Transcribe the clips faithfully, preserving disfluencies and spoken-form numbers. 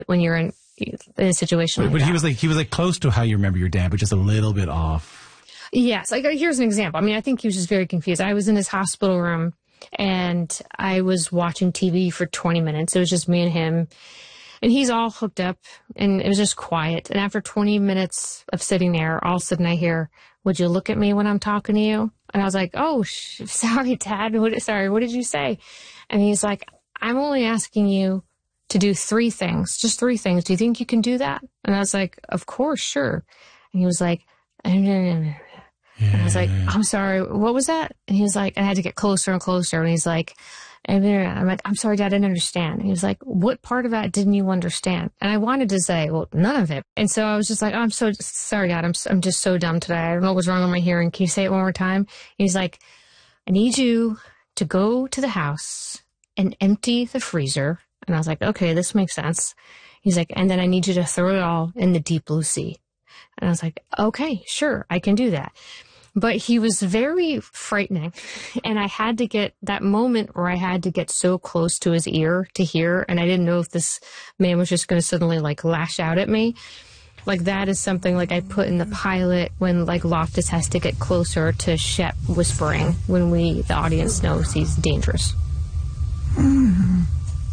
when you're in, in a situation but, like but that. he was like, he was like close to how you remember your dad, but just a little bit off. Yes. Like, here's an example. I mean, I think he was just very confused. I was in his hospital room and I was watching T V for twenty minutes. It was just me and him. And he's all hooked up, and it was just quiet. And after twenty minutes of sitting there, all of a sudden I hear, "Would you look at me when I'm talking to you?" And I was like, "Oh, sh- sorry, Dad. What, sorry, what did you say?" And he's like, "I'm only asking you to do three things, just three things. Do you think you can do that?" And I was like, "Of course, sure." And he was like, and I was like, "I'm sorry, what was that?" And he was like, and I had to get closer and closer. And he's like, and I'm like, "I'm sorry, Dad, I didn't understand." And he was like, "What part of that didn't you understand?" And I wanted to say, "Well, none of it." And so I was just like, "Oh, I'm so sorry, Dad. I'm, I'm just so dumb today. I don't know what's wrong with my hearing. Can you say it one more time?" He's like, "I need you to go to the house and empty the freezer." And I was like, "Okay, this makes sense." He's like, "And then I need you to throw it all in the deep blue sea." And I was like, "Okay, sure, I can do that." But he was very frightening. And I had to get that moment where I had to get so close to his ear to hear. And I didn't know if this man was just going to suddenly like lash out at me. Like, that is something like I put in the pilot when like Loftus has to get closer to Shep whispering when we, the audience, knows he's dangerous. Mm-hmm.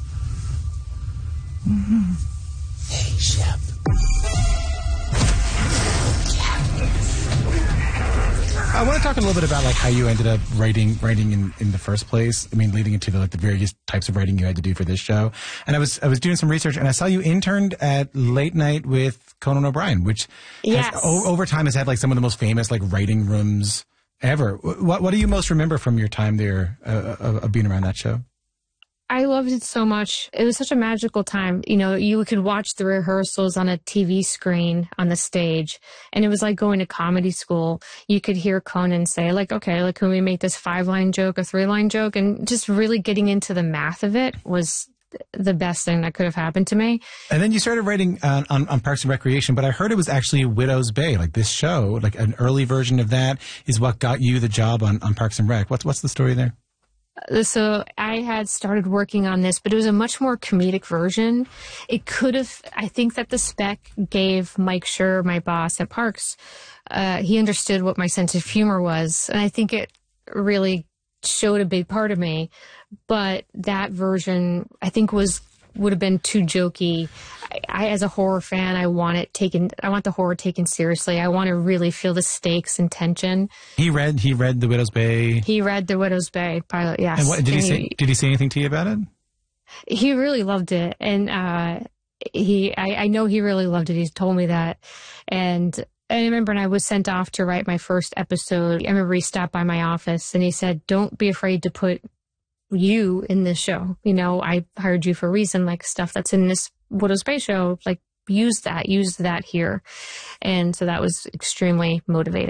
Mm-hmm. Hey, Shep. I want to talk a little bit about like how you ended up writing writing in, in the first place. I mean, leading into the, like the various types of writing you had to do for this show. And I was I was doing some research, and I saw you interned at Late Night with Conan O'Brien, which yes. has, o- over time has had like some of the most famous like writing rooms ever. What what do you most remember from your time there uh, of, of being around that show? I loved it so much. It was such a magical time. You know, you could watch the rehearsals on a T V screen on the stage, and it was like going to comedy school. You could hear Conan say, like, "Okay, like, can we make this five-line joke, a three-line joke?" And just really getting into the math of it was the best thing that could have happened to me. And then you started writing on, on, on Parks and Recreation, but I heard it was actually Widow's Bay, like this show, like an early version of that is what got you the job on, on Parks and Rec. What's what's the story there? So I had started working on this, but it was a much more comedic version. It could have, I think that the spec gave Mike Schur, my boss at Parks, uh, he understood what my sense of humor was. And I think it really showed a big part of me. But that version, I think, was would have been too jokey. I, I, as a horror fan, I want it taken. I want the horror taken seriously. I want to really feel the stakes and tension. He read. He read The Widow's Bay. He read The Widow's Bay pilot. Yes. And what did and he say? Did he say anything to you about it? He really loved it, and uh, he. I, I know he really loved it. He's told me that, and. I remember when I was sent off to write my first episode, I remember he stopped by my office and he said, "Don't be afraid to put you in this show. You know, I hired you for a reason, like stuff that's in this Widow's Bay show, like use that, use that here." And so that was extremely motivating.